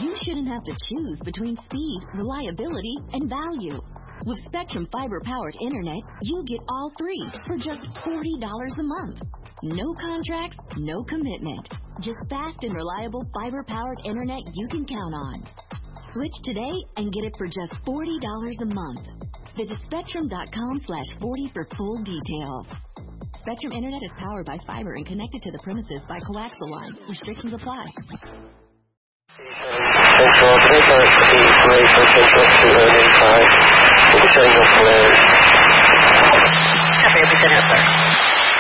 you shouldn't have to choose between speed, reliability, and value. With Spectrum fiber-powered internet, you get all three for just $40 a month. No contracts, no commitment. Just fast and reliable fiber-powered internet you can count on. Switch today and get it for just $40 a month. Visit Spectrum.com/40 for full details. Spectrum Internet is powered by fiber and connected to the premises by coaxial lines. Restrictions apply. Central 3.3 for Central to Earning 5. Copy, representative, sir.